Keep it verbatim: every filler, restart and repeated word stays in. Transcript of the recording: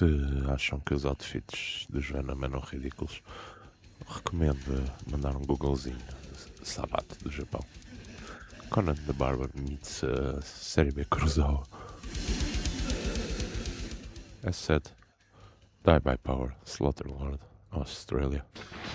Se acham que os outfits de Joana Man são ridículos, recomendo mandar um Googlezinho. Sabat, do Japão. Conan the Barber meets uh, Série B Kurosawa. As said, Die by Power, Slaughterlord, Australia.